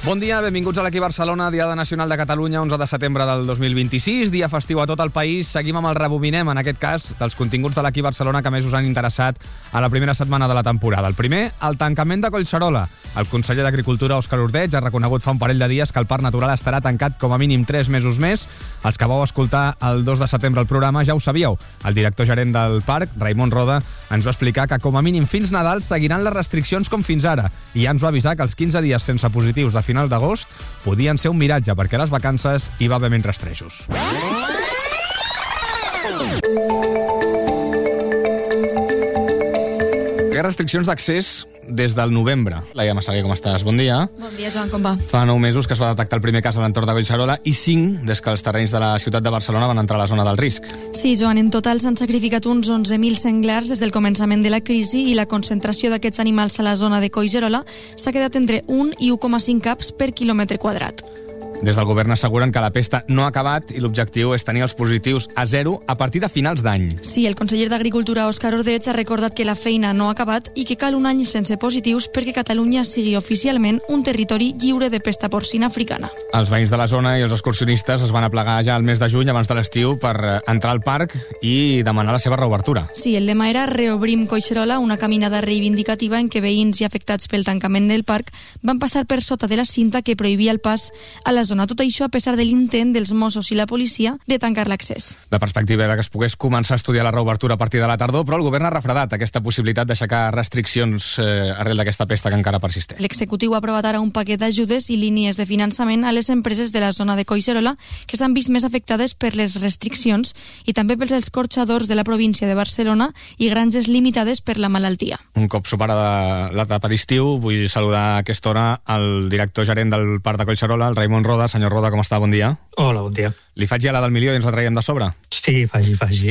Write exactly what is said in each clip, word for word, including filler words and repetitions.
Bon dia, benvinguts a l'Equí Barcelona, Diada Nacional de Catalunya, onze de setembre del dos mil vint-i-sis, dia festiu a tot el país. Seguim amb el rebobinem, en aquest cas, dels continguts de l'Equí Barcelona que més us han interessat a la primera setmana de la temporada. El primer, el tancament de Collserola. El conseller d'Agricultura, Òscar Ordeig, ha reconegut fa un parell de dies que el Parc Natural estarà tancat com a mínim tres mesos més. Els que vau escoltar el dos de setembre el programa ja ho sabíeu. El director gerent del parc, Raimon Roda, ens va explicar que com a mínim fins Nadal seguiran les restriccions com fins ara, i ja ens va avisar que els quinze dies sense positius de final d'agost podien ser un miratge, perquè a les vacances hi va haver menys rastrejos. Hi ha restriccions d'accés des del novembre. Laia Massaguer, com estàs? Bon dia. Bon dia, Joan, com va? Fa nou mesos que es va detectar el primer cas a l'entorn de Collserola i cinc des que els terrenys de la ciutat de Barcelona van entrar a la zona del risc. Sí, Joan, en total s'han sacrificat uns onze mil senglars des del començament de la crisi i la concentració d'aquests animals a la zona de Collserola s'ha quedat entre un i u coma cinc caps per quilòmetre quadrat. Des del govern asseguren que la pesta no ha acabat i l'objectiu és tenir els positius a zero a partir de finals d'any. Sí, el conseller d'Agricultura, Òscar Ordeig, ha recordat que la feina no ha acabat i que cal un any sense positius perquè Catalunya sigui oficialment un territori lliure de pesta porcina africana. Els veïns de la zona i els excursionistes es van aplegar ja al mes de juny, abans de l'estiu, per entrar al parc i demanar la seva reobertura. Sí, el lema era Reobrim Collserola, una caminada reivindicativa en què veïns i afectats pel tancament del parc van passar per sota de la cinta que prohibia el pas a la zona. Tot això a pesar de l'intent dels Mossos i la policia de tancar l'accés. La perspectiva era que es pogués començar a estudiar la reobertura a partir de la tardor, però el govern ha refredat aquesta possibilitat d'aixecar restriccions eh, arrel d'aquesta pesta que encara persisteix. L'executiu ha aprovat ara un paquet d'ajudes i línies de finançament a les empreses de la zona de Collserola que s'han vist més afectades per les restriccions i també pels escorxadors de la província de Barcelona i granges limitades per la malaltia. Un cop superada l'etapa d'estiu, vull saludar a aquesta hora el director gerent del Parc de Collserola, el Raimon Roda. Senyor Roda, com està? Bon dia. Hola, bon dia. Li faig ja la del milió i ens la traiem de sobre? Sí, faci, faci.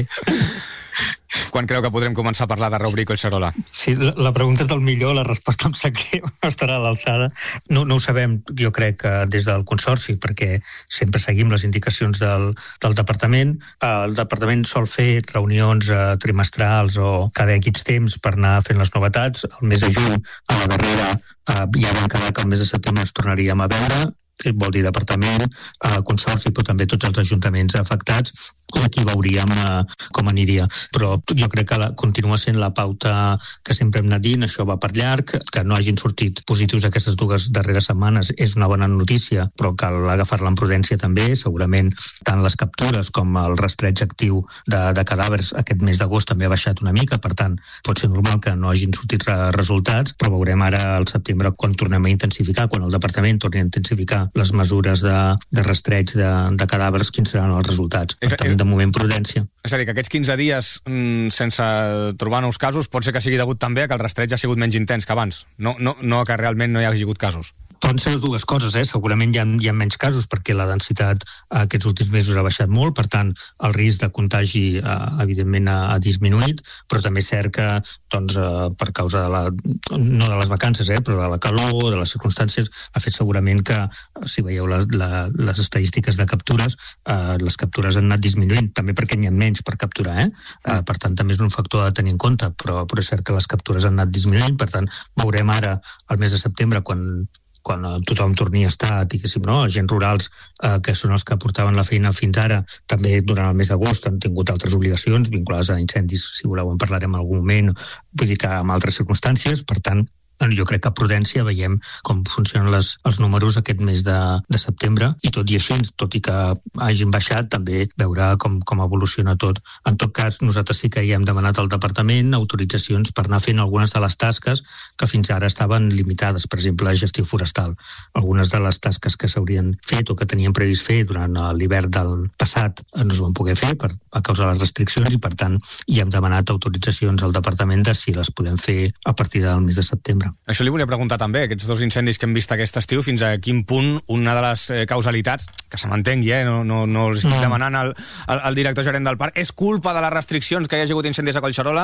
Quan creu que podrem començar a parlar de reobrir Collserola? Sí, la, la pregunta del millor, la resposta em sap que no estarà a l'alçada. No, no ho sabem, jo crec, que des del Consorci, perquè sempre seguim les indicacions del, del departament. El departament sol fer reunions eh, trimestrals o cada X temps per anar fent les novetats. El mes de juny, a la darrera, eh, ja vam quedar que el mes de setembre ens tornaríem a veure. Vol dir departament, eh, consorci, però també tots els ajuntaments afectats, i aquí veuríem eh, com aniria. Però jo crec que la, continua sent la pauta que sempre hem anat dient, això va per llarg, que no hagin sortit positius aquestes dues darreres setmanes és una bona notícia, però cal agafar-la amb prudència també. Segurament tant les captures com el rastreig actiu de, de cadàvers aquest mes d'agost també ha baixat una mica, per tant pot ser normal que no hagin sortit re resultats, però veurem ara al setembre quan tornem a intensificar, quan el departament torni a intensificar les mesures de, de rastreig de, de cadàvers, quins seran els resultats. Per tant, de moment, prudència. És a dir, que aquests quinze dies mm, sense trobar nous casos pot ser que sigui degut també a que el rastreig ha sigut menys intens que abans, no, no, no que realment no hi hagi hagut casos. Poden ser les dues coses, eh? Segurament hi ha, hi ha menys casos perquè la densitat aquests últims mesos ha baixat molt, per tant, el risc de contagi eh, evidentment ha, ha disminuït, però també és cert que doncs, eh, per causa de la, no de les vacances, eh, però de la calor, de les circumstàncies, ha fet segurament que, si veieu la, la, les estadístiques de captures, eh, les captures han anat disminuint, també perquè n'hi ha menys per capturar, eh? Eh, per tant, també és un factor a tenir en compte, però, però és cert que les captures han anat disminuint, per tant, veurem ara, al mes de setembre, quan quan tothom torni a estar, diguéssim, no? Agents rurals, eh, que són els que portaven la feina fins ara, també durant el mes d'agost han tingut altres obligacions vinculades a incendis, si voleu en parlarem en algun moment, vull dir que amb altres circumstàncies, per tant, jo crec que a prudència veiem com funcionen les, els números aquest mes de, de setembre, i tot i així, tot i que hagin baixat, també veurà com, com evoluciona tot. En tot cas, nosaltres sí que hi hem demanat al departament autoritzacions per anar fent algunes de les tasques que fins ara estaven limitades, per exemple, la gestió forestal. Algunes de les tasques que s'haurien fet o que tenien previst fer durant l'hivern del passat no es van poder fer per, a causa de les restriccions, i per tant hi hem demanat autoritzacions al departament de si les podem fer a partir del mes de setembre. Això li volia preguntar també, aquests dos incendis que hem vist aquest estiu, fins a quin punt una de les eh, causalitats, que se m'entengui, eh, no, no, no els estic demanant al, al, al director gerent del parc, és culpa de les restriccions que hi hagi hagut incendis a Collserola,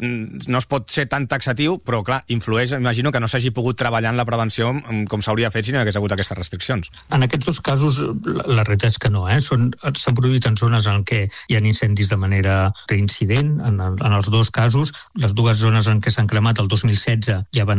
no es pot ser tan taxatiu, però clar, influeix, imagino que no s'hagi pogut treballar en la prevenció com s'hauria fet si no hi hagués hagut aquestes restriccions. En aquests dos casos, la, la realitat és que no, eh? S'han produït en zones en què hi ha incendis de manera reincident, en, en els dos casos, les dues zones en què s'han cremat el dos mil setze ja van haver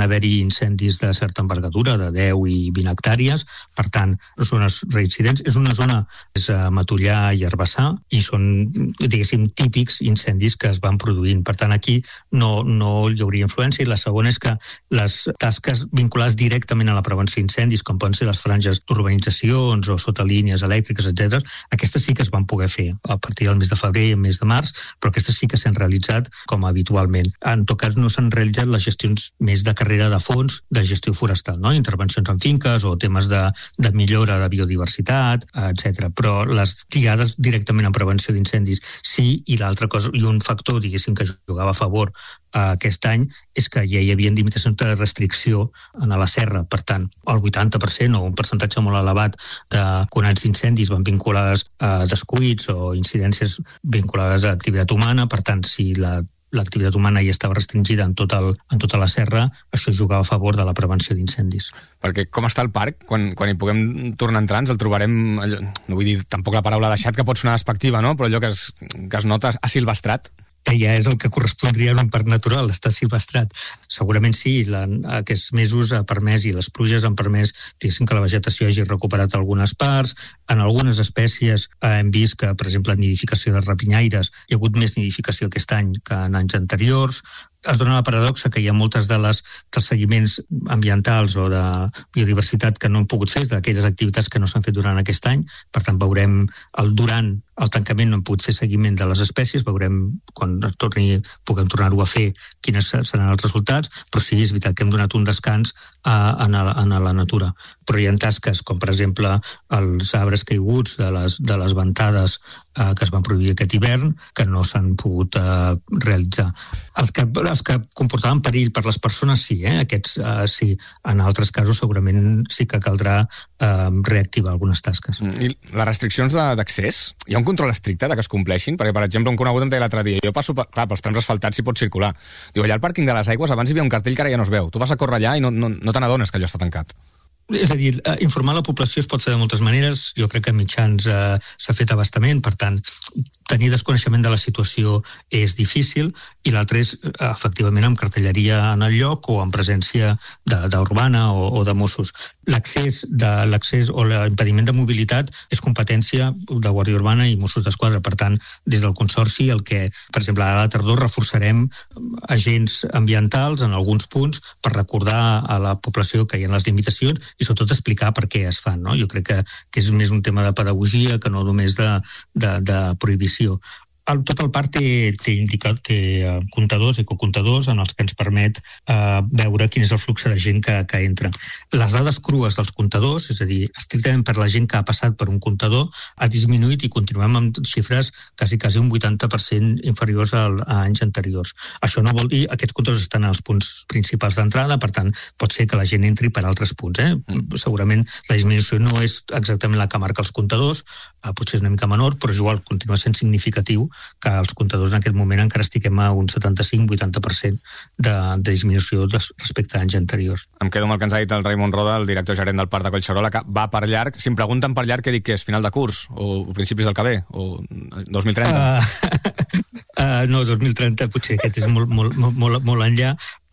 haver-hi incendis de certa envergadura, de deu i vint hectàrees, per tant, zones reincidents. És una zona, és a Matollà i Herbassar, i són, diguéssim, típics incendis que es van produint. Per tant, aquí no, no hi hauria influència. I la segona és que les tasques vinculades directament a la prevenció d'incendis, com poden ser les franges d'urbanitzacions o sota línies elèctriques, etcètera, aquestes sí que es van poder fer a partir del mes de febrer i el mes de març, però aquestes sí que s'han realitzat com habitualment. En tot cas, no s'han realitzat les gestions més de carrera de fons de gestió forestal, no? Intervencions en finques o temes de, de millora de biodiversitat, etcètera. Però les lligades directament a prevenció d'incendis sí, i l'altra cosa, i un factor, diguéssim, que jugava a favor uh, aquest any, és que ja hi havia limitacions de restricció a la serra. Per tant, el vuitanta per cent o un percentatge molt elevat de conats d'incendis van vinculades a descuits o incidències vinculades a activitat humana. Per tant, si la l'activitat humana ja estava restringida en, tot el, en tota la serra, això jugava a favor de la prevenció d'incendis. Perquè com està el parc, quan, quan hi puguem tornar a entrar, ens el trobarem, no vull dir tampoc la paraula deixat, que pot sonar despectiva, no? Però allò que es, que es nota asilvestrat. Que ja és el que correspondria a un parc natural, està silvestrat. Segurament sí, la, aquests mesos ha permès, i les pluges han permès, diguéssim, que la vegetació hagi recuperat algunes parts. En algunes espècies hem vist que, per exemple, en nidificació de rapinyaires hi ha hagut més nidificació aquest any que en anys anteriors. Es dona la paradoxa que hi ha moltes de les dels seguiments ambientals o de biodiversitat que no han pogut fer, d'aquelles activitats que no s'han fet durant aquest any. Per tant, veurem el durant el tancament no hem pogut fer seguiment de les espècies, veurem quan torni, puguem tornar-ho a fer quines seran els resultats, però sí, és veritat que hem donat un descans a, a, a, a la natura. Però hi ha tasques com, per exemple, els arbres caiguts de les, de les ventades eh, que es van produir aquest hivern, que no s'han pogut eh, realitzar. Els que, els que comportaven perill per les persones, sí, eh? Aquests eh, sí. En altres casos segurament sí que caldrà eh, reactivar algunes tasques. I les restriccions d'accés, hi ha un control estricte de que es compleixin? Perquè, per exemple, un conegut em deia l'altre dia, jo passo, clar, pels trams asfaltats s'hi pot circular. Diu, allà al pàrquing de les aigües abans hi havia un cartell que ara ja no es veu. Tu vas a córrer allà i no, no, no te n'adones que allò està tancat. És a dir, informar la població es pot fer de moltes maneres. Jo crec que a mitjans eh, s'ha fet abastament, per tant, tenir desconeixement de la situació és difícil, i l'altre és, efectivament, amb cartelleria en el lloc o en presència d'urbana o, o de Mossos. L'accés de l'accés o l'impediment de mobilitat és competència de Guàrdia Urbana i Mossos d'Esquadra. Per tant, des del Consorci, el que, per exemple, a la tardor reforçarem agents ambientals en alguns punts per recordar a la població que hi ha les limitacions i sobretot explicar per què es fan, no? Jo crec que, que és més un tema de pedagogia que no només de, de, de prohibició. El, tot el parc té, té indicat té comptadors, ecocomptadors, en els que ens permet eh, veure quin és el flux de gent que, que entra. Les dades crues dels comptadors, és a dir, estrictament per la gent que ha passat per un comptador, ha disminuït i continuem amb xifres quasi, quasi un vuitanta per cent inferiors a, a anys anteriors. Això no vol dir, aquests comptadors estan als punts principals d'entrada, per tant, pot ser que la gent entri per altres punts. Eh? Segurament la disminució no és exactament la que marca els comptadors, eh, potser és una mica menor, però igual continua sent significatiu que els comptadors en aquest moment encara estiguem a un setanta-cinc vuitanta per cent de, de disminució respecte a anys anteriors. Em quedo amb el que ens ha dit el Raimon Roda, el director gerent del Parc de Collserola, que va per llarg. Si em pregunten per llarg, què dic que és? Final de curs? O principis del que ve? O dos mil trenta? Uh, uh, no, dos mil trenta potser aquest és molt, molt, molt, molt enllà.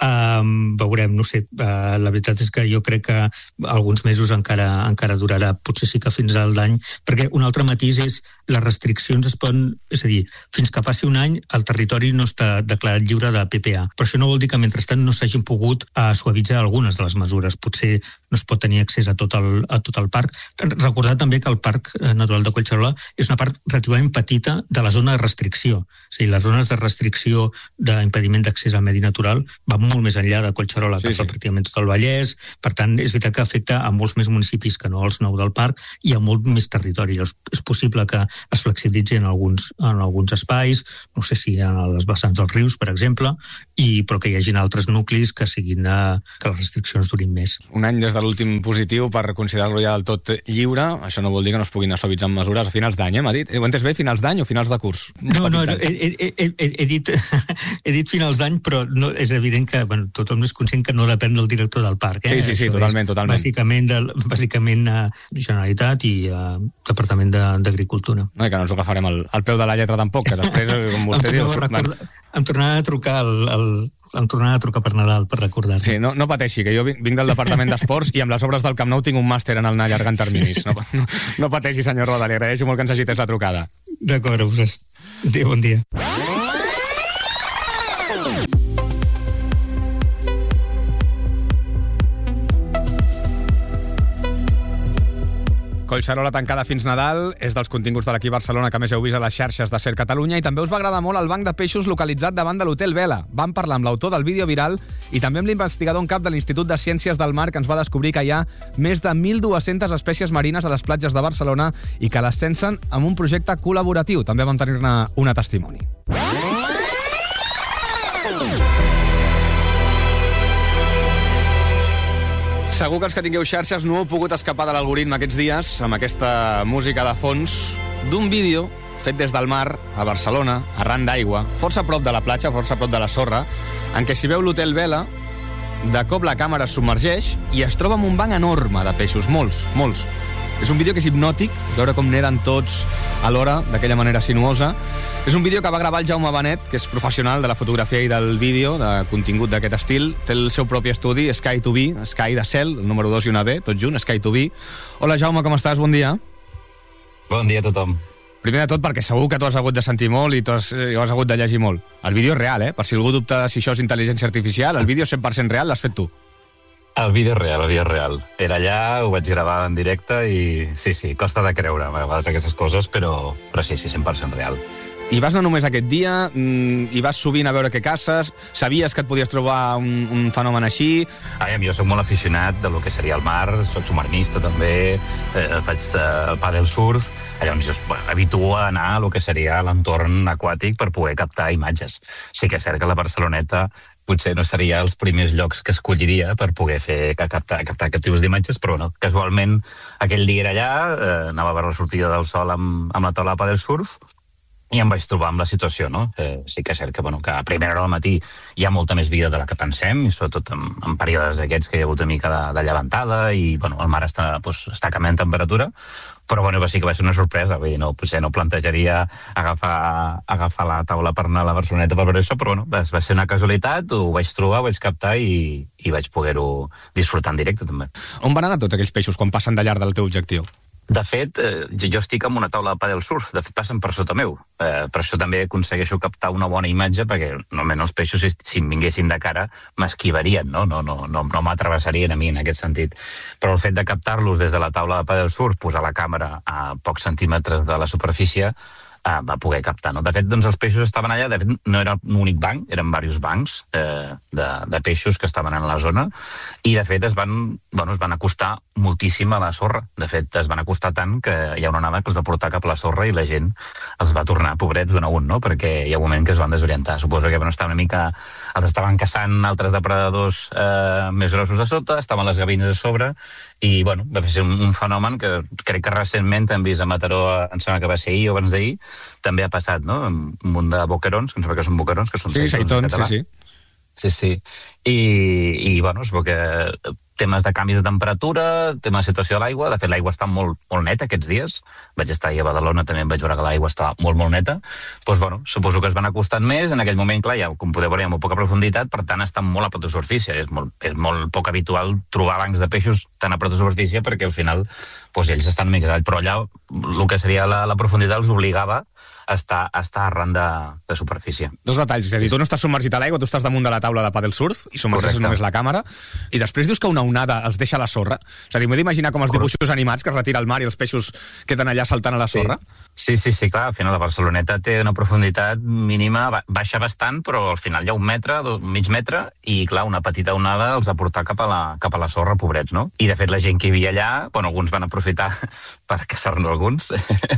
Um, veurem, no sé, uh, la veritat és que jo crec que alguns mesos encara, encara durarà, potser sí que fins al d'any, perquè un altre matís és les restriccions es poden, és a dir, fins que passi un any el territori no està declarat lliure de P P A, però això no vol dir que mentrestant no s'hagin pogut uh, suavitzar algunes de les mesures, potser no es pot tenir accés a tot el, a tot el parc. Recordar també que el Parc Natural de Collserola és una part relativament petita de la zona de restricció, és a dir, les zones de restricció d'impediment d'accés al medi natural va molt més enllà de Collserola, sí, que sí. Pràcticament tot el Vallès. Per tant, és veritat que afecta a molts més municipis que no els nou del parc i a molt més territori. És possible que es flexibilitzi en alguns, en alguns espais, no sé si en les vessants dels rius, per exemple, i, però que hi hagin altres nuclis que siguin a, que les restriccions durin més. Un any des de l'últim positiu per considerar-lo ja del tot lliure. Això no vol dir que no es puguin suavitzar amb mesures a finals d'any, eh? M'ha dit? Ho he entès bé? Finals d'any o finals de curs? No, no, he, he, he, he, dit, he dit finals d'any, però no, és evident que bueno, tothom és conscient que no depèn del director del parc. Eh? Sí, sí, sí, totalment, totalment. Bàsicament, de, bàsicament uh, Generalitat i uh, Departament d'Agricultura. No, i que no ens ho agafarem al, al peu de la lletra tampoc, que després, com vostè diu... Em, em tornarà a trucar el, el, em tornarà a trucar per Nadal per recordar-me. Sí, no, no pateixi, que jo vinc, vinc del Departament d'Esports i amb les obres del Camp Nou tinc un màster en el anar allargant terminis. No, no, no pateixi, senyor Roda, li agraeixo molt que ens agités la trucada. D'acord, us adéu, bon dia. Collserola tancada fins Nadal és dels continguts de l'equip Barcelona que més heu vist a les xarxes de Ser Catalunya, i també us va agradar molt el banc de peixos localitzat davant de l'Hotel Vela. Vam parlar amb l'autor del vídeo viral i també amb l'investigador en cap de l'Institut de Ciències del Mar, que ens va descobrir que hi ha més de mil dues-centes espècies marines a les platges de Barcelona i que les censen amb un projecte col·laboratiu. També vam tenir-ne una testimoni. Segur que els que tingueu xarxes no heu pogut escapar de l'algoritme aquests dies amb aquesta música de fons d'un vídeo fet des del mar a Barcelona, arran d'aigua, força a prop de la platja, força a prop de la sorra, en què s'hi veu l'Hotel Vela, de cop la càmera es submergeix i es troba amb un banc enorme de peixos, molts, molts. És un vídeo que és hipnòtic, veure com neden tots alhora, d'aquella manera sinuosa. És un vídeo que va gravar el Jaume Benet, que és professional de la fotografia i del vídeo, de contingut d'aquest estil. Té el seu propi estudi, Sky to Be, Sky de cel, el número dos i una B, tot junt, Sky to Be. Hola, Jaume, com estàs? Bon dia. Bon dia a tothom. Primer de tot, perquè segur que tu has hagut de sentir molt i tu has, eh, has hagut de llegir molt. El vídeo és real, eh? Per si algú dubta si això és intel·ligència artificial, el vídeo cent per cent real l'has fet tu. El vídeo és real, el vídeo és real. Era allà, ho vaig gravar en directe i sí, sí, costa de creure a vegades aquestes coses, però, però sí, sí, cent per cent real. I vas anar només aquest dia, i vas sovint a veure què caces, sabies que et podies trobar un, un fenomen així... Aviam, jo soc molt aficionat de lo que seria el mar, soc submarinista també, eh, faig eh, el pàdel surf, llavors jo bueno, habituo a anar a lo que seria l'entorn aquàtic per poder captar imatges. Sí que és cert que la Barceloneta potser no seria els primers llocs que escolliria per poder fer captar, captar aquest tipus d'imatges, però bueno, casualment aquell dia era allà, eh, anava a veure la sortida del sol amb, amb la taula de pàdel surf, i em vaig trobar amb la situació, no? Eh, sí que és cert que, bueno, que a primera hora del matí hi ha molta més vida de la que pensem, i sobretot en, en períodes d'aquests que hi ha hagut una mica de, de llevantada i, bueno, el mar està, doncs, està canviant temperatura, però, bueno, sí que va ser una sorpresa, vull dir, no, potser no plantejaria agafar, agafar la taula per anar a la Barceloneta per veure això, però, bueno, va, va ser una casualitat, ho vaig trobar, ho vaig captar i, i vaig poder-ho disfrutar en directe, també. On van anar tots aquells peixos quan passen de llarg del teu objectiu? De fet, eh, jo estic amb una taula de pàdel surf, de fet passen per sota meu. Eh, per això també aconsegueixo captar una bona imatge, perquè normalment els peixos, si, si em vinguessin de cara, m'esquivarien, no? No, no, no, no m'atravessarien a mi en aquest sentit. Però el fet de captar-los des de la taula de pàdel surf, posar la càmera a pocs centímetres de la superfície, Uh, va poder captar, no? De fet, doncs, els peixos estaven allà, de fet, no era un únic banc, eren diversos bancs eh, de, de peixos que estaven en la zona, i, de fet, es van, bueno, es van acostar moltíssim a la sorra. De fet, es van acostar tant que hi ha una onada que els va portar cap a la sorra i la gent els va tornar pobrets d'un a un, no? Perquè hi ha un moment que es van desorientar. Suposo que bueno, estaven una mica... els estaven caçant altres depredadors eh, més grossos a sota, estaven les gavines a sobre, i, bueno, va ser un, un fenomen que crec que recentment hem vist a Mataró, em sembla que va ser ahir o abans d'ahir, també ha passat, no? Un munt de boquerons, que em sembla que són boquerons, que són sí, seitons, sí, sí. Sí, sí. I, i bueno, es veu que temes de canvis de temperatura, temes de situació de l'aigua, de fet l'aigua està molt, molt neta aquests dies, vaig estar ahir a Badalona, també em vaig veure que l'aigua està molt, molt neta, doncs, bueno, suposo que es van acostant més, en aquell moment, clar, ja, com podeu veure, hi ha molt poca profunditat, per tant, estan molt a prop de superfície, és molt, és molt poc habitual trobar bancs de peixos tan a prop de superfície, perquè al final, doncs, ells estan una mica avall, però allà, el que seria la, la profunditat els obligava a estar, a estar arran de, de superfície. Dos detalls, és a dir, tu no estàs submergit a l'aigua, tu estàs damunt de la taula de pàdel surf i submergeixes només la càmera, i després dius que una onada els deixa a la sorra. És a dir, m'he d'imaginar com els dibuixos animats que es retira al mar i els peixos queden allà saltant a la sorra. Sí, sí, sí, clar, al final la Barceloneta té una profunditat mínima, baixa bastant, però al final hi ha un metre, mig metre, i clar, una petita onada els va portar cap a la, cap a la sorra, pobrets, no? I de fet la gent que hi havia allà, bueno, alguns van aprofitar per caçar-ne alguns,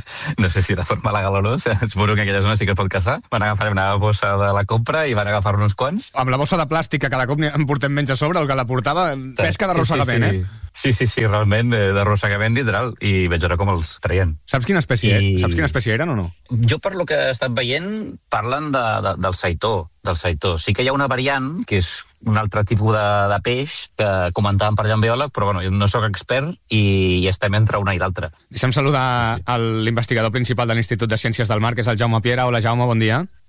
no sé si de forma legal o no, suposo que en aquella zona sí que es pot caçar, van agafar una bossa de la compra i van agafar uns quants. Amb la bossa de plàstic que cada cop en portem menys a sobre, el que la portava, pesca d'arrossegament, sí, sí, sí. eh? Sí, sí, sí, realment, eh, d'arrossegament literal, i veig ara com els traien. Saps quina espècie, I... Saps quina espècie eren o no? Jo, per lo que he estat veient, parlen de, de, del saitó, del saitó. Sí que hi ha una variant, que és un altre tipus de, de peix, que comentàvem per allà en biòleg, però bueno, jo no sóc expert i, i estem entre una i l'altra. Deixa'm saludar sí, sí. l'investigador principal de l'Institut de Ciències del Mar, que és el Jaume Piera. Hola, Jaume, bon dia.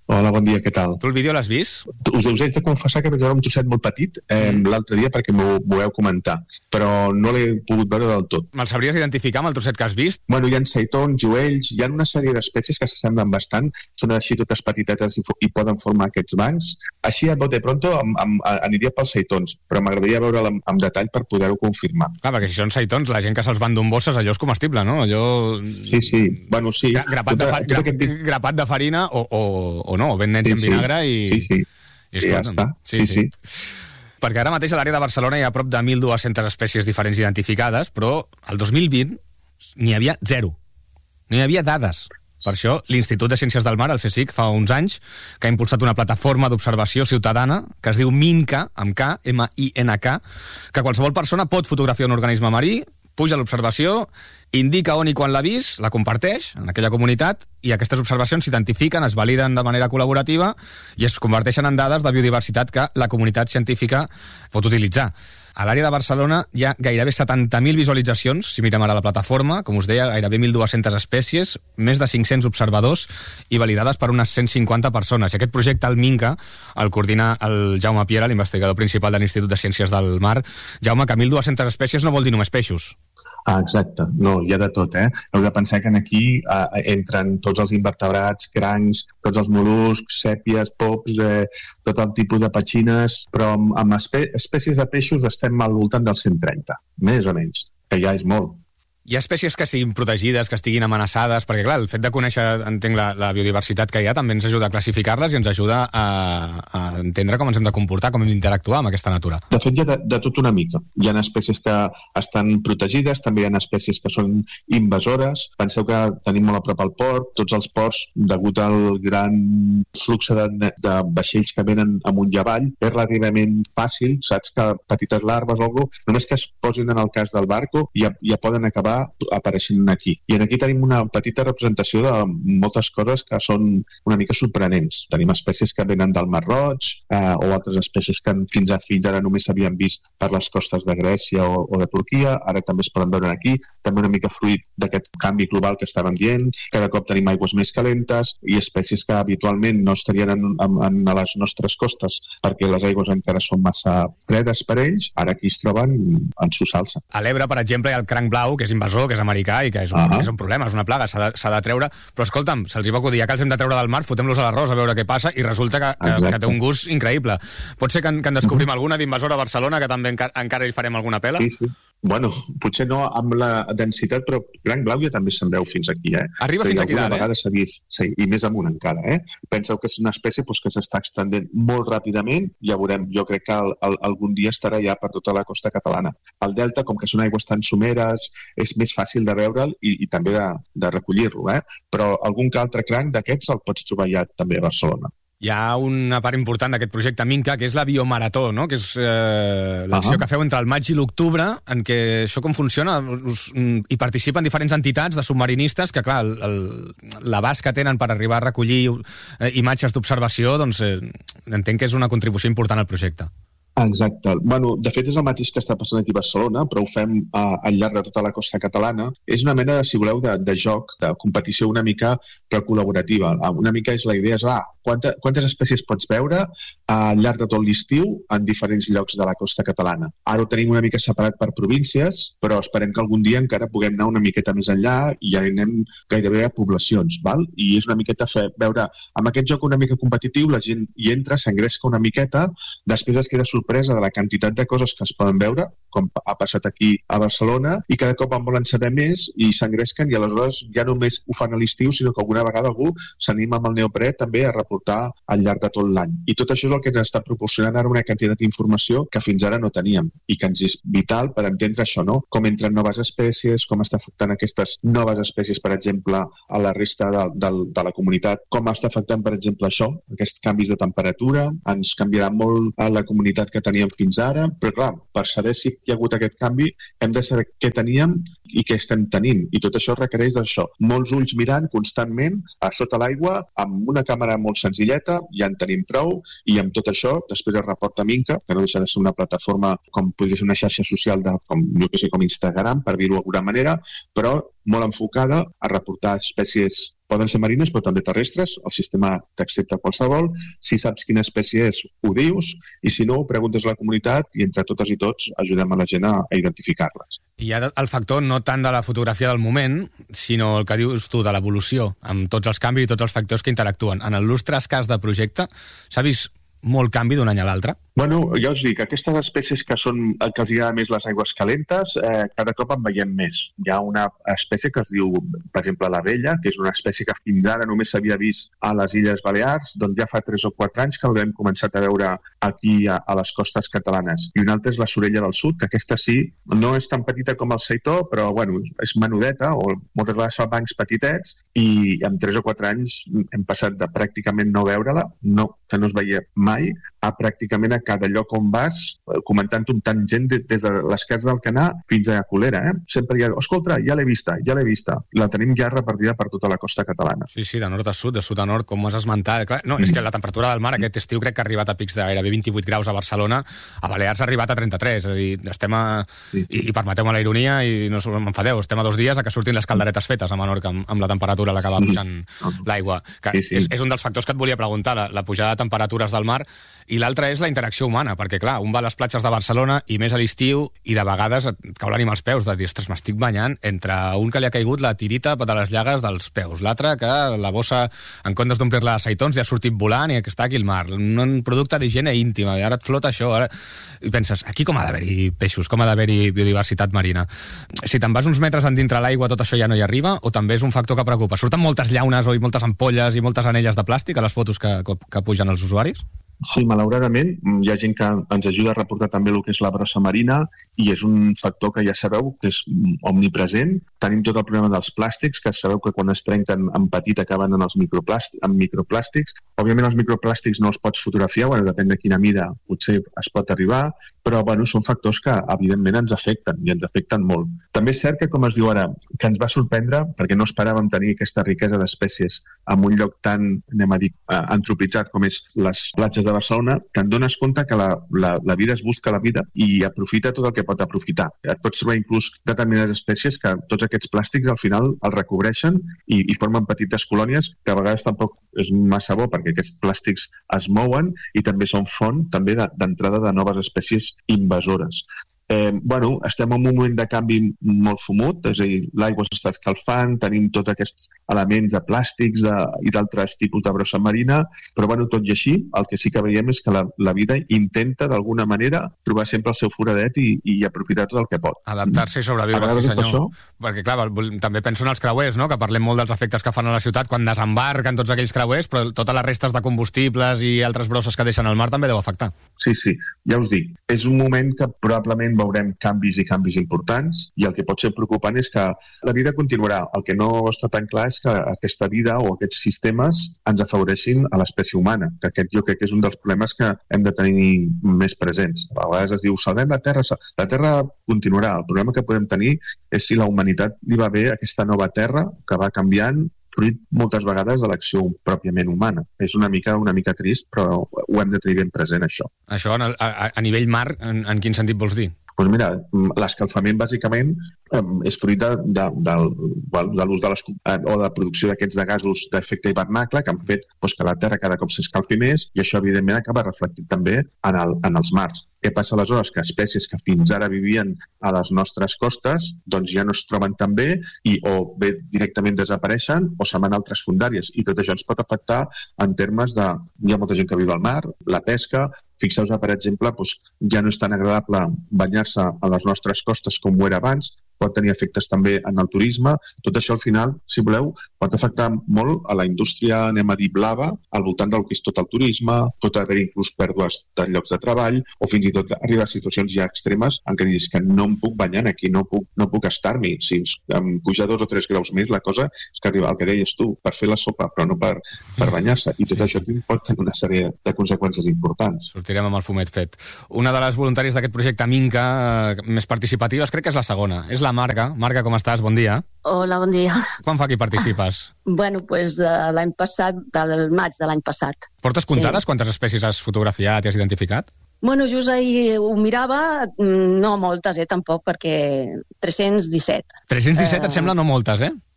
Hola, bon dia, què tal? Tu el vídeo l'has vist? Us, us haig de confessar que vaig veure un trosset molt petit eh, mm. l'altre dia perquè m'ho heu comentar, però no l'he pogut veure del tot. Me'l sabries identificar amb el trosset que has vist? Bueno, hi ha seitons, lluells, hi ha una sèrie d'espècies que s'assemblen bastant, són així totes petitetes i, i poden formar aquests bancs. Així, a bote pronto, am, am, aniria pels seitons, però m'agradaria veure'l amb, amb detall per poder-ho confirmar. Clar, perquè si són seitons, la gent que se'ls van d'un bosses, allò és comestible, no? Allò... Sí, sí, bueno, sí. Grapat, tota, de, fa... gra... aquest... grapat de farina o, o, o no, o ben nets sí, en vinagre i... Sí, sí, i, I ja està. Sí, sí. sí. Perquè ara mateix a l'àrea de Barcelona hi ha prop de mil dues-centes espècies diferents identificades, però el dos mil vint n'hi havia zero. No hi havia dades. Per això, l'Institut de Ciències del Mar, el CSIC, fa uns anys, que ha impulsat una plataforma d'observació ciutadana que es diu MINCA, amb K, M I N K, que qualsevol persona pot fotografiar un organisme marí, puja a l'observació, indica on i quan l'ha vist, la comparteix en aquella comunitat i aquestes observacions s'identifiquen, es validen de manera col·laborativa i es converteixen en dades de biodiversitat que la comunitat científica pot utilitzar. A l'àrea de Barcelona hi ha gairebé setanta mil visualitzacions, si mirem ara la plataforma, com us deia, gairebé mil dues-centes espècies, més de cinc-cents observadors i validades per unes cent cinquanta persones. I aquest projecte, el MINCA, el coordina el Jaume Piera, l'investigador principal de l'Institut de Ciències del Mar. Jaume, que mil dues-centes espècies no vol dir només peixos. Ah, exacte. No, hi ha de tot, eh? Heu de pensar que aquí eh, entren tots els invertebrats, crancs, tots els mol·luscs, sèpies, pops, eh, tot el tipus de petxines, però amb, amb espè espècies de peixos estem al voltant dels cent trenta, més o menys, que ja és molt. Hi ha espècies que siguin protegides, que estiguin amenaçades, perquè clar, el fet de conèixer, entenc, la, la biodiversitat que hi ha també ens ajuda a classificar-les i ens ajuda a, a entendre com ens hem de comportar, com hem d'interactuar amb aquesta natura. De fet, hi ha de, de tot una mica. Hi ha espècies que estan protegides, també hi ha espècies que són invasores. Penseu que tenim molt a prop al port, tots els ports, degut al gran flux de, de vaixells que venen amunt i avall, és relativament fàcil, saps, que petites larves o alguna cosa, només que es posin en el cas del barco, ja, ja poden acabar apareixent aquí. I aquí tenim una petita representació de moltes coses que són una mica sorprenents. Tenim espècies que venen del Mar Roig eh, o altres espècies que fins, a, fins ara només s'havien vist per les costes de Grècia o, o de Turquia, ara també es poden veure aquí, també una mica fruit d'aquest canvi global que estàvem dient, cada cop tenim aigües més calentes i espècies que habitualment no estarien en, en, en a les nostres costes perquè les aigües encara són massa fredes per ells, ara aquí es troben en su salsa. A l'Ebre, per exemple, hi ha el cranc blau, que és invasor, que és americà i que és un, uh -huh. és un problema, és una plaga, s'ha de, s'ha de treure, però escolta'm, se'ls hi va acudir, ja que els hem de treure del mar, fotem-los a l'arròs a veure què passa i resulta que, que, que té un gust increïble. Pot ser que en, que en descobrim uh -huh. alguna d'invasora a Barcelona, que també encara, encara hi farem alguna pela? Sí, sí. Bueno, potser no amb la densitat, però cranc blau ja també se'n veu fins aquí, eh? Arriba fins aquí dalt, eh? S'ha vist, sí, i més amunt encara, eh? Penseu que és una espècie pues, que s'està extendent molt ràpidament, ja veurem, jo crec que el, el, algun dia estarà ja per tota la costa catalana. El delta, com que són aigües tan someres, és més fàcil de veure'l i, i també de, de recollir-lo, eh? Però algun que altre cranc d'aquests el pots trobar ja també a Barcelona. Hi ha una part important d'aquest projecte MINCA, que és la biomarató, no? Que és eh, l'acció uh-huh. que feu entre el maig i l'octubre, en què això com funciona? Us, hi participen diferents entitats de submarinistes que, clar, l'abast que tenen per arribar a recollir eh, imatges d'observació, doncs eh, entenc que és una contribució important al projecte. Exacte. Bueno, de fet, és el mateix que està passant aquí a Barcelona, però ho fem uh, al llarg de tota la costa catalana. És una mena, de, si voleu, de, de joc, de competició una mica però col·laborativa. Una mica és la idea, és, ah, quanta, quantes espècies pots veure uh, al llarg de tot l'estiu en diferents llocs de la costa catalana. Ara ho tenim una mica separat per províncies, però esperem que algun dia encara puguem anar una miqueta més enllà i ja anem gairebé a poblacions, val? I és una miqueta fer, veure, amb aquest joc una mica competitiu, la gent hi entra, s'engresca una miqueta, després es queda sorpresa de la quantitat de coses que es poden veure, com ha passat aquí a Barcelona, i cada cop en volen saber més i s'engresquen i aleshores ja només ho fan a l'estiu, sinó que alguna vegada algú s'anima amb el neoprè també a reportar al llarg de tot l'any. I tot això és el que ens està proporcionant ara una quantitat d'informació que fins ara no teníem i que ens és vital per entendre això, no? Com entren noves espècies, com està afectant aquestes noves espècies, per exemple, a la resta de, de, de la comunitat, com està afectant, per exemple, això, aquests canvis de temperatura, ens canviarà molt a la comunitat que teníem fins ara, però clar, per saber si hi ha hagut aquest canvi hem de saber què teníem i què estem tenint, i tot això requereix d'això, molts ulls mirant constantment a sota l'aigua, amb una càmera molt senzilleta, ja en tenim prou, i amb tot això després es reporta MINCA, que no deixa de ser una plataforma com podria ser una xarxa social de, com, jo que sé, com Instagram, per dir-ho d'alguna manera, però molt enfocada a reportar espècies Poden ser marines, però també terrestres. El sistema t'accepta qualsevol. Si saps quina espècie és, ho dius, i si no, ho preguntes a la comunitat i entre totes i tots ajudem a la gent a, a identificar-les. Hi ha el factor no tant de la fotografia del moment, sinó el que dius tu, de l'evolució, amb tots els canvis i tots els factors que interactuen. En el lustre escàs de projecte, s'ha vist molt canvi d'un any a l'altre? Bueno, ja us dic, aquestes espècies que són el que els agrada més les aigües calentes, eh, cada cop en veiem més. Hi ha una espècie que es diu, per exemple, l'abella, que és una espècie que fins ara només s'havia vist a les Illes Balears, doncs ja fa tres o quatre anys que l'hem començat a veure aquí a, a les costes catalanes. I una altra és la sorella del sud, que aquesta sí, no és tan petita com el seitó, però bueno, és menudeta, o moltes vegades fa bancs petitets, i en tres o quatre anys hem passat de pràcticament no veure-la, no, que no es veia mai, a pràcticament a cada lloc on vas, comentant-ho amb tant gent des de les cases del Canà fins a Colera, eh? Sempre hi ha, escolta, ja l'he vista, ja l'he vista. La tenim ja repartida per tota la costa catalana. Sí, sí, de nord a sud, de sud a nord, com has esmentat. Clar, no, és que la temperatura del mar aquest estiu crec que ha arribat a pics de gairebé vint-i-vuit graus a Barcelona, a Balears ha arribat a trenta-tres, és a dir, estem a... Sí. I, i permeteu-me la ironia, i no m'enfadeu, estem a dos dies a que surtin les calderetes fetes a Menorca amb, amb la temperatura a la que va pujant l'aigua. Sí, sí. És, és un dels factors que et volia preguntar, la, la pujada de temperatures del mar, i l'altre és la interacció humana, perquè clar, un va a les platges de Barcelona i més a l'estiu i de vegades et cau l'ànima als peus de dir, ostres, m'estic banyant entre un que li ha caigut la tirita de les llagues dels peus, l'altre que la bossa, en comptes d'omplir-la de seitons, li ha sortit volant i que està aquí al mar, un producte d'higiene íntima, i ara et flota això, ara... i penses, aquí com ha d'haver-hi peixos, com ha d'haver-hi biodiversitat marina? Si te'n vas uns metres endintre l'aigua, tot això ja no hi arriba, o també és un factor que preocupa? Surten moltes llaunes o moltes ampolles i moltes anelles de plàstic a les fotos que, que pugen els usuaris? Sí, malauradament, hi ha gent que ens ajuda a reportar també el que és la brossa marina i és un factor que ja sabeu que és omnipresent. Tenim tot el problema dels plàstics, que sabeu que quan es trenquen en petit acaben en els microplàstics, en microplàstics. Òbviament els microplàstics no els pots fotografiar, bueno, depèn de quina mida potser es pot arribar, però bueno, són factors que evidentment ens afecten i ens afecten molt. També és cert que, com es diu ara, que ens va sorprendre perquè no esperàvem tenir aquesta riquesa d'espècies en un lloc tan, anem a dir, antropitzat com és les platges de Barcelona, que et dones compte que la, la, la vida es busca la vida i aprofita tot el que pot aprofitar. Et pots trobar inclús determinades espècies que tots aquests plàstics al final els recobreixen i, i formen petites colònies que a vegades tampoc és massa bo perquè aquests plàstics es mouen i també són font també d'entrada de noves espècies invasores. Eh, bueno, estem en un moment de canvi molt fumut, és a dir, l'aigua s'està escalfant, tenim tots aquests elements de plàstics de, i d'altres tipus de brossa marina, però bueno, tot i així, el que sí que veiem és que la, la vida intenta d'alguna manera trobar sempre el seu foradet i, i aprofitar tot el que pot. Adaptar-se i sobreviure, sí senyor. Això... Perquè clar, també penso en els creuers, no? Que parlem molt dels efectes que fan a la ciutat quan desembarquen tots aquells creuers, però totes les restes de combustibles i altres brosses que deixen al mar també deu afectar. Sí, sí, ja us dic, és un moment que probablement veurem canvis i canvis importants i el que pot ser preocupant és que la vida continuarà. El que no està tan clar és que aquesta vida o aquests sistemes ens afavoreixin a l'espècie humana, que aquest jo crec que és un dels problemes que hem de tenir més presents. A vegades es diu, salvem la Terra, la Terra continuarà. El problema que podem tenir és si la humanitat li va bé aquesta nova Terra que va canviant fruit moltes vegades de l'acció pròpiament humana. És una mica una mica trist, però ho hem de tenir ben present, això. Això a, a, a nivell mar, en, en quin sentit vols dir? Doncs mira, l'escalfament bàsicament és fruit de, de, de, de l'ús de les, o de la producció d'aquests de gasos d'efecte hivernacle que han fet doncs, que la Terra cada cop s'escalfi més i això evidentment acaba reflectit també en, el, en els mars. Què passa aleshores? Que espècies que fins ara vivien a les nostres costes doncs ja no es troben tan bé i o bé directament desapareixen o se'n van a altres fondàries i tot això ens pot afectar en termes de... Hi ha molta gent que viu del mar, la pesca. Fixeu-vos, per exemple, doncs, ja no és tan agradable banyar-se a les nostres costes com ho era abans, pot tenir efectes també en el turisme. Tot això, al final, si voleu, pot afectar molt a la indústria, anem a dir, blava, al voltant del que és tot el turisme, pot haver inclús pèrdues de llocs de treball, o fins i tot arribar a situacions ja extremes en què dius que no em puc banyar aquí, no puc, no puc estar-m'hi. Si em puja dos o tres graus més, la cosa és que arriba al que deies tu, per fer la sopa, però no per, per banyar-se. I tot sí, això sí. pot tenir una sèrie de conseqüències importants. Sortirem amb el fumet fet. Una de les voluntàries d'aquest projecte Minca eh, més participatives crec que és la segona. És la Marga. Marga, com estàs? Bon dia. Hola, bon dia. Quan fa que hi participes? Bueno, doncs uh, l'any passat, del maig de l'any passat. Portes comptades sí. Quantes espècies has fotografiat i has identificat? Bueno, just ahir ho mirava, no moltes, eh, tampoc, perquè tres-cents disset. tres-cents disset uh... et sembla no moltes, eh?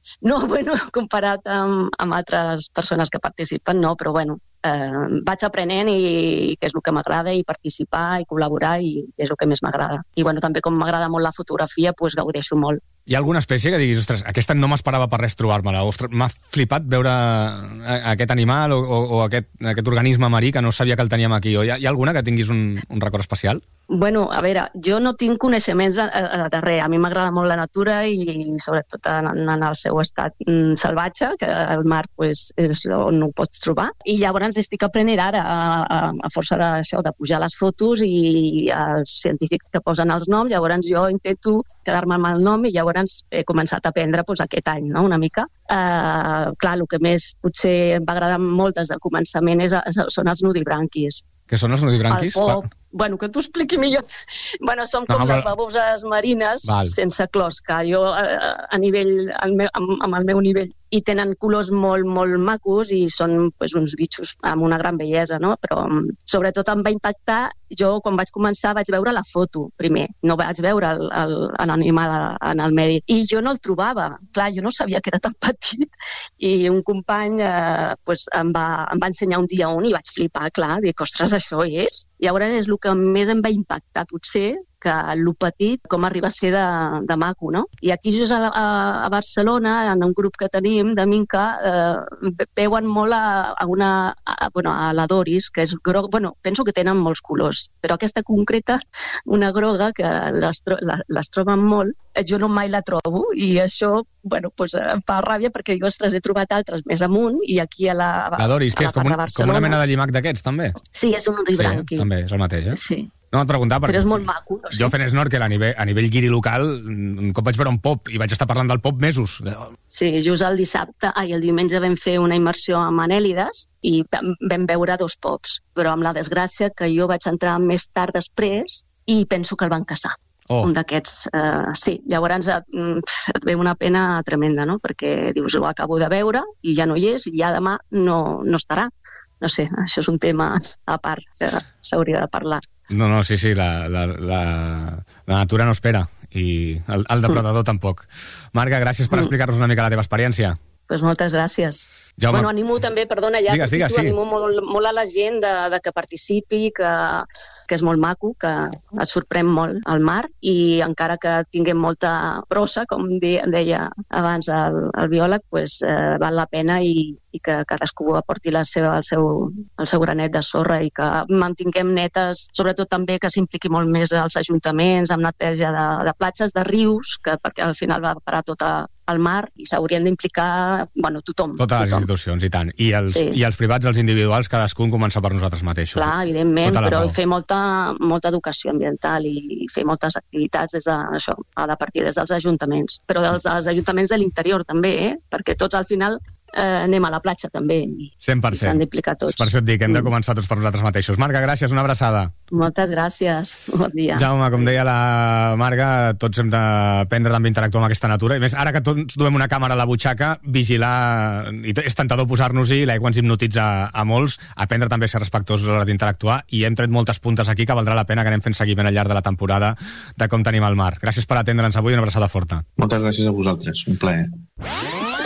No, bueno, comparat amb, amb altres persones que participen, no, però bueno, eh, vaig aprenent i que és el que m'agrada, i participar i col·laborar, i és el que més m'agrada. I bueno, també com m'agrada molt la fotografia, doncs gaudeixo molt. Hi ha alguna espècie que diguis, ostres, aquesta no m'esperava per res trobar-me-la, ostres, m'ha flipat veure aquest animal o, o, o aquest, aquest organisme marí que no sabia que el teníem aquí, o hi ha, hi ha alguna que tinguis un, un record especial? Bueno, a veure, jo no tinc coneixements de, de res. A mi m'agrada molt la natura i sobretot en, en el seu estat mm, salvatge, que el mar pues, és on ho pots trobar. I llavors estic aprenent ara, a, a, a força d'això, de pujar les fotos i els científics que posen els noms, llavors jo intento quedar-me amb el nom i llavors he començat a aprendre pues, aquest any, no?, una mica. Uh, clar, el que més potser em va agradar molt des del començament és, són els nudibranquis. Què són els nudibranquis? El pop, bueno, que t'ho expliqui millor. Bueno, són com no, però... les baboses marines Val. sense closca. Jo, a nivell, al meu, amb, amb el meu nivell, i tenen colors molt, molt macos i són pues, uns bitxos amb una gran bellesa, no? Però sobretot em va impactar, jo quan vaig començar vaig veure la foto primer, no vaig veure l'animal en el medi, i jo no el trobava. Clar, jo no sabia que era tan petit, i un company eh, pues, em, va, em va ensenyar un dia un i vaig flipar, clar, dic, ostres, això és? Llavors és el que més em va impactar, potser, que el petit, com arriba a ser de, de maco, no? I aquí just a, a, a Barcelona, en un grup que tenim de Minca, eh, veuen molt a, a una, a, bueno, a la Doris, que és groga, bueno, penso que tenen molts colors, però aquesta concreta, una groga, que les, tro la, les troben molt, jo no mai la trobo, i això, bueno, pues, em fa ràbia, perquè jo les he trobat altres més amunt, i aquí a la La Doris, que és com, un, com una mena de llimac d'aquests, també? Sí, és un nudibranqui. Sí, també, és el mateix, eh? Sí. No, et preguntava perquè... Però és molt maco. No sé. Jo fent snorkel a nivell, a nivell guiri local, un cop vaig veure un pop i vaig estar parlant del pop mesos. Sí, just el dissabte, ai, el diumenge vam fer una immersió amb anèlides i vam veure dos pops, però amb la desgràcia que jo vaig entrar més tard després i penso que el van caçar. Oh. Un d'aquests, eh, sí. Llavors et, et ve una pena tremenda, no? Perquè dius, ho acabo de veure i ja no hi és, i ja demà no, no estarà. No sé, això és un tema a part que s'hauria de parlar. No, no, sí, sí, la, la, la, la natura no espera i el, el depredador mm. tampoc. Marga, gràcies per explicar-nos una mica la teva experiència. Pues moltes gràcies. Jaume... Bueno, animo també, perdona, ja, digues, digues, sí. animo molt, molt a la gent de, de que participi, que, que és molt maco, que et sorprèn molt el mar, i encara que tinguem molta brossa, com deia abans el, el biòleg, pues, eh, val la pena, i, i que cadascú aporti la seva, el, seu, el seu granet de sorra, i que mantinguem netes, sobretot també que s'impliqui molt més els ajuntaments amb neteja de, de platges, de rius, que perquè al final va parar tot al mar, i s'haurien d'implicar, bueno, tothom. Totes les institucions, i tant. I els, sí. i els privats, els individuals, cadascun comença per nosaltres mateixos. Clar, evidentment, però fer molta, molta educació ambiental i fer moltes activitats des de, això, a de partir des dels ajuntaments. Però dels, dels ajuntaments de l'interior també, eh? Perquè tots al final eh, anem a la platja també. cent per cent. S'han d'implicar tots. Per això et dic, hem de començar tots per nosaltres mateixos. Marga, gràcies, una abraçada. Moltes gràcies, bon dia. Jaume, com deia la Marga, tots hem d'aprendre també a interactuar amb aquesta natura, i més, ara que tots duem una càmera a la butxaca, vigilar, i és tentador posar-nos-hi, l'aigua ens hipnotitza a molts, aprendre també a ser respectuosos a l'hora d'interactuar, i hem tret moltes puntes aquí que valdrà la pena que anem fent seguiment al llarg de la temporada de com tenim el mar. Gràcies per atendre'ns avui, una abraçada forta. Moltes gràcies a vosaltres, un plaer.